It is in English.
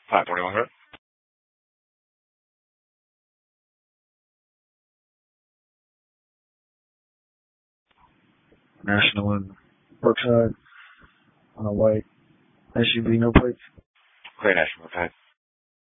541 National in Brookside on a white SUV, no plates. Clear National, okay.